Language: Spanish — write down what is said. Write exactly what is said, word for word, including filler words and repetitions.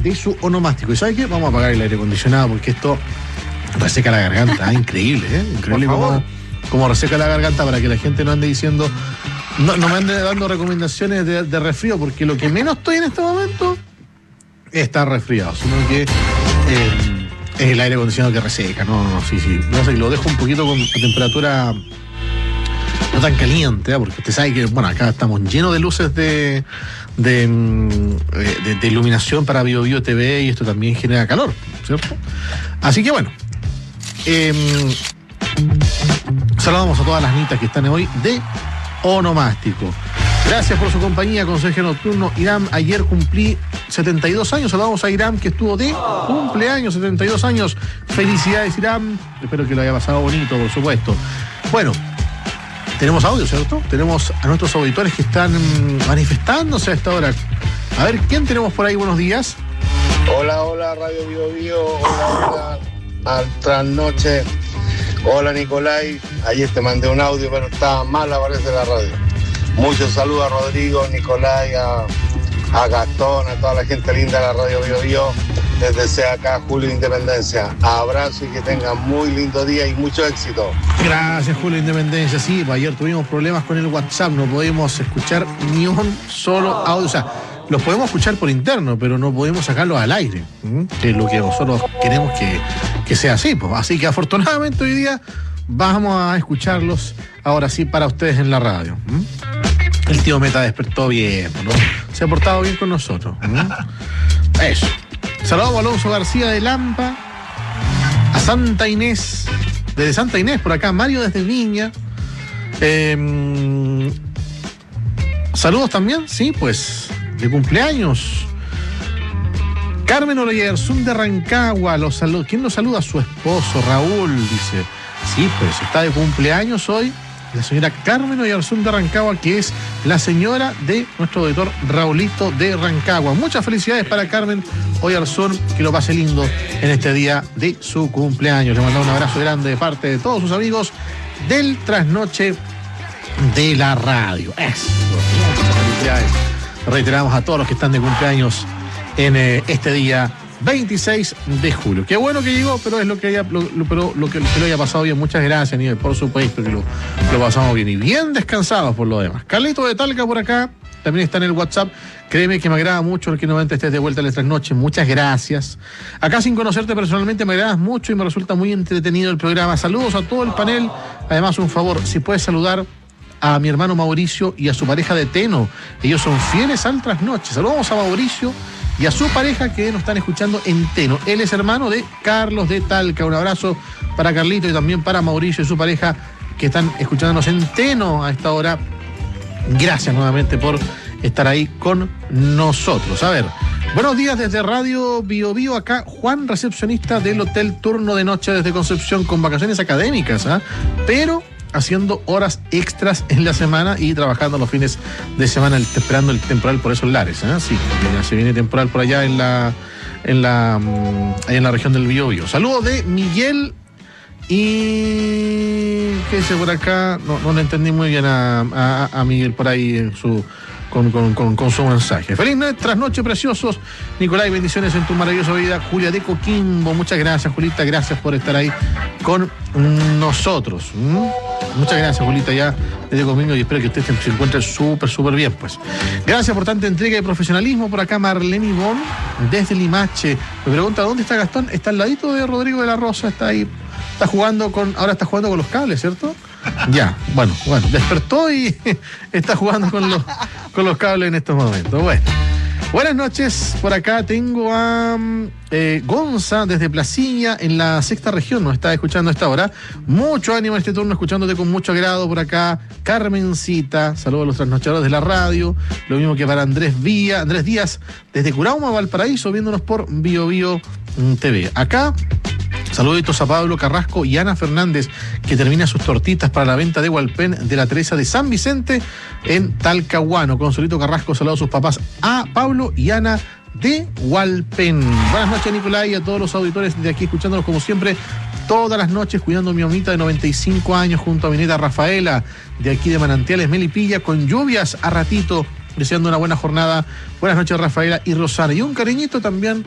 de su onomástico. ¿Y sabe qué? Vamos a apagar el aire acondicionado porque esto reseca la garganta. ¿eh? Increíble, ¿eh? Increíble cómo, cómo reseca la garganta, para que la gente no ande diciendo, no, no me ande dando recomendaciones de, de resfrío, porque lo que menos estoy en este momento es estar resfriado, sino que eh, es el aire acondicionado que reseca. No, no, sí, sí. No sé, lo dejo un poquito con temperatura no tan caliente, ¿eh? Porque usted sabe que, bueno, acá estamos llenos de luces de de, de, de iluminación para Bio Bio T V, y esto también genera calor, ¿cierto? Así que bueno, eh, saludamos a todas las nitas que están hoy de onomástico. Gracias por su compañía, Consejo Nocturno. Iram, ayer cumplí setenta y dos años. Saludamos a Iram, que estuvo de cumpleaños, setenta y dos años. Felicidades, Iram. Espero que lo haya pasado bonito, por supuesto. Bueno, tenemos audio, ¿cierto? Tenemos a nuestros auditores que están manifestándose a esta hora. A ver, ¿quién tenemos por ahí? Buenos días. Hola, hola, Radio Bio Bio. Hola, hola, al trasnoche. Hola, Nicolai. Ayer te mandé un audio, pero estaba mal, aparece la radio. Muchos saludos a Rodrigo, Nicolai, a, a Gastón, a toda la gente linda de la Radio Bio Bio. Les deseo acá Julio Independencia. Abrazo y que tengan muy lindo día y mucho éxito. Gracias, Julio Independencia. Sí, pues ayer tuvimos problemas con el WhatsApp, no podemos escuchar ni un solo audio. O sea, los podemos escuchar por interno, pero no podemos sacarlos al aire, ¿Mm? que es lo que nosotros queremos que, que sea así. Pues. Así que afortunadamente hoy día vamos a escucharlos ahora sí para ustedes en la radio. ¿Mm? El tío Meta despertó bien, ¿no? Se ha portado bien con nosotros. ¿Mm? Eso. Saludamos a Alonso García de Lampa, a Santa Inés, desde Santa Inés, por acá, Mario desde Viña. Eh, saludos también, sí, pues, de cumpleaños. Carmen Olayarzún de Rancagua, los saludos. ¿Quién nos saluda? Su esposo, Raúl, dice. Sí, pues, está de cumpleaños hoy la señora Carmen Olayarzún de Rancagua, que es la señora de nuestro auditor Raulito de Rancagua. Muchas felicidades para Carmen Olayarzún, que lo pase lindo en este día de su cumpleaños. Le mandamos un abrazo grande de parte de todos sus amigos del Trasnoche de la Radio. Eso, muchas felicidades. Reiteramos a todos los que están de cumpleaños en eh, este día veintiséis de julio. Qué bueno que llegó, pero es lo que haya, lo, lo, pero lo que, que lo haya pasado bien. Muchas gracias, Nivel, por supuesto que lo, lo pasamos bien y bien descansados por lo demás. Carlito de Talca por acá, también está en el WhatsApp. Créeme que me agrada mucho el que nuevamente estés de vuelta a las trasnoches. Muchas gracias. Acá, sin conocerte personalmente, me agradas mucho y me resulta muy entretenido el programa. Saludos a todo el panel. Además, un favor, si puedes saludar a mi hermano Mauricio y a su pareja de Teno. Ellos son fieles al Trasnoche. Saludamos a Mauricio y a su pareja que nos están escuchando en Teno. Él es hermano de Carlos de Talca. Un abrazo para Carlito y también para Mauricio y su pareja que están escuchándonos en Teno a esta hora. Gracias nuevamente por estar ahí con nosotros. A ver, buenos días desde Radio Bio Bio. Acá Juan, recepcionista del Hotel Turno de Noche desde Concepción, con vacaciones académicas, ¿eh? pero haciendo horas extras en la semana y trabajando los fines de semana, esperando el temporal por esos lares, ¿eh? Sí, ya se viene temporal por allá en la en la en la región del Biobío. Saludos de Miguel y ¿qué dice por acá? No, no le entendí muy bien a, a, a Miguel por ahí en su Con, con, con, con su mensaje. Feliz trasnoche, preciosos. Nicolai, bendiciones en tu maravillosa vida. Julia de Coquimbo, muchas gracias, Julita. Gracias por estar ahí con nosotros. ¿Mm? Muchas gracias, Julita, ya desde Coquimbo, y espero que usted se encuentre súper, súper bien, pues. Gracias por tanta entrega y profesionalismo. Por acá, Marlene Ivón, desde Limache. Me pregunta, ¿dónde está Gastón? Está al ladito de Rodrigo de la Rosa, está ahí. Está jugando con, ahora está jugando con los cables, ¿cierto? Ya, bueno, bueno, despertó y está jugando con los, con los cables en estos momentos. Bueno, buenas noches, por acá tengo a eh, Gonza desde Placiña, en la sexta región, nos está escuchando a esta hora. Mucho ánimo en este turno, escuchándote con mucho agrado por acá. Carmencita, saludos a los trasnochadores de la radio, lo mismo que para Andrés Vía, Andrés Díaz, desde Curauma, Valparaíso, viéndonos por Bio Bio T V. Acá, saluditos a Pablo Carrasco y Ana Fernández, que termina sus tortitas para la venta de Hualpén de la Teresa de San Vicente en Talcahuano. Consolito Carrasco, saludos a sus papás, a Pablo y Ana de Hualpén. Buenas noches, Nicolai, y a todos los auditores de aquí escuchándonos como siempre todas las noches, cuidando a mi mamita de noventa y cinco años junto a mi nieta Rafaela, de aquí de Manantiales Melipilla, con lluvias a ratito, deseando una buena jornada. Buenas noches, Rafaela y Rosana, y un cariñito también